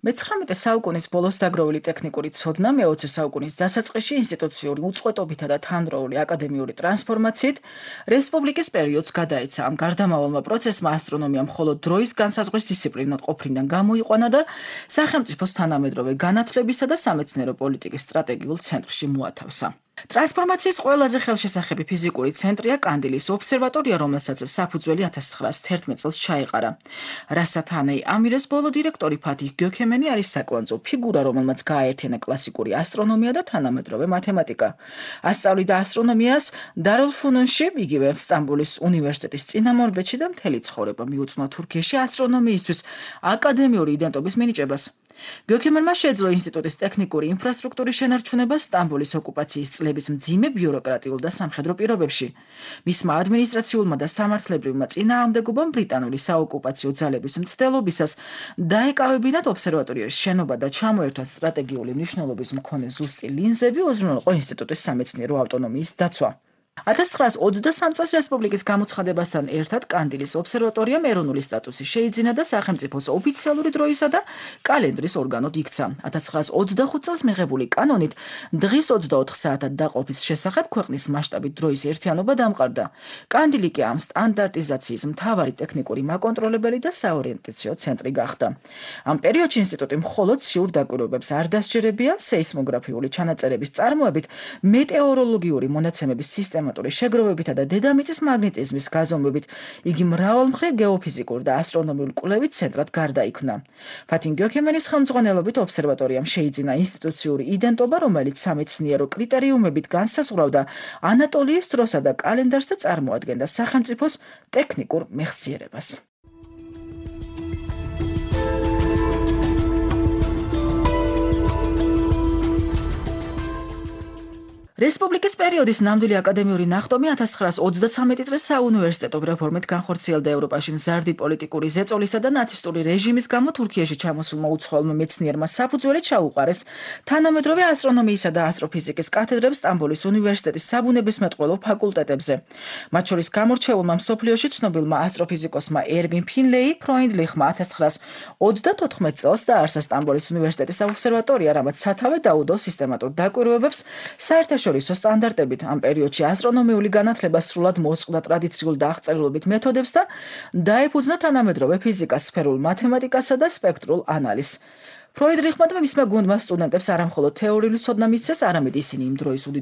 მე-19 საუკუნის ბოლოს დაგროვილი ტექნიკური ცოდნა მე-20 საუკუნის დასაწყისში ინსტიტუციური უწყვეტობითა და თანდროული აკადემიური ტრანსფორმაციით რესპუბლიკის პერიოდს გადაეცა. ამ გარდამავალმა პროცესმა ასტრონომია მხოლოდ დროის განსაზღვრის დისციპლინად ყოფნიდან გამოიყვანა და სახელმწიფოს თანამედროვე განათლებისა და სამეცნიერო პოლიტიკის სტრატეგიულ ცენტრში მოათავსა. ტრანსფორმაციის ყველაზე ხელშესახები ფიზიკური ცენტრია კანდილის ობსერვატორია, რომელსაც საფუძველი 1911 წელს ჩაეყარა. რასათანეი ამირეს ბოლო დირექტორი ფათიჰ გიოქემენი არის საკვანძო ფიგურა, რომელმაც გააერთიანა კლასიკური ასტრონომია და თანამედროვე მათემატიკა. ასწავლიდა ასტრონომიას დარულფუნუნში, იგივე სტამბოლის უნივერსიტეტის წინამორბედში და მთელი ცხოვრება მიუძღვნა თურქეთში ასტრონომიისთვის აკადემიური იდენტობის მინიჭებას. გიოქემენმა შეძლო ინსტიტუტის ტექნიკური ინფრასტრუქტურის შენარჩუნება სტამბოლის ოკუპაციის წლების მძიმე ბიუროკრატიულ და სამხედრო პირობებში. მისმა ადმინისტრაციულმა და სამართლებრივმა წინააღმდეგობამ ბრიტანული საოკუპაციო ძალების მცდელობისას დაეკავებინათ ობსერვატორიის შენობა და ჩამოერთვათ სტრატეგიული მნიშვნელობის მქონე ზუსტი ლინზები, უზრუნველყო ინსტიტუტის სამეცნიერო ავტონომიის დაცვა. 1923 წელს რესპუბლიკის გამოცხადებასთან ერთად კანდილის ობსერვატორიამ ეროვნული სტატუსი შეიძინა და სახელმწიფოს ოფიციალური დროისა და კალენდრის ორგანოდ იქცა. 1925 წელს მიღებული კანონით დღის 24 საათად დაყოფის შესახებ ქვეყნის მასშტაბით დროის ერთიანობა დამყარდა. კანდილი კი ამ სტანდარტიზაციის მთავარი ტექნიკური მაკონტროლებელი და საორიენტაციო ცენტრი გახდა. ამ პერიოდში ინსტიტუტი მხოლოდ ციურ დაკვირვებებს არ დასჯერებია, სეისმოგრაფიული ჩანაწერების წარმოებით, მეტეოროლოგიური მონაცემების სისტემატური შეგროვებითა და დედამიწის მაგნეტიზმის გაზომვებით, იგი მრავალმხრივ გეოფიზიკურ და ასტრონომიულ კვლევით ცენტრად გარდაიქმნა. ფათიჰ გიოქემენის ხელმძღვანელობით ობსერვატორიამ შეიძინა ინსტიტუციური იდენტობა, რომელიც სამეცნიერო კრიტერიუმებით განსაზღვრავდა ანატოლიის დროსა და კალენდარს და წარმოადგენდა სახელმწიფოს ტექნიკურ მეხსიერებას. რესპუბლიკის პერიოდის ნამდვილი აკადემიური ნახტომი 1933 წლის საუნივერსიტეტო რეფორმით განხორციელდა ევროპაში მზარდი პოლიტიკური ზეწოლისა და ნაცისტური რეჟიმის გამო თურქიაში ჩამოსულმა უცხოელმა მეცნიერმა საფუძველი ჩაუყარეს თანამედროვე ასტრონომიისა და ასტროფიზიკის კათედრებს სტამბოლის უნივერსიტეტის საბუნებისმეტყველო ფაკულტეტებზე. მათ შორის გამორჩეულმა მსოფლიოში ცნობილმა ასტროფიზიკოსმა ერვინ ფინლეი ფროინდლიხმა 1934 წელს დაარსა სტამბოლის უნივერსიტეტის ობსერვატორია, რამაც სათავე დაუდო სისტემატურ დაკვირვებებს საერთაშორისო სტანდარტებით. ამ პერიოდში ასტრონომიული განათლება სრულად მოწყდა ტრადიციულ და აღწერილობით მეთოდებს და დაეფუძნა თანამედროვე ფიზიკას, სფერულ მათემატიკასა და სპექტრულ ანალიზს. ფროინდლიხმა და მისმა გუნდმა სტუდენტებს არა მხოლოდ თეორიული ცოდნა მისცეს, არამედ ისინი იმ დროის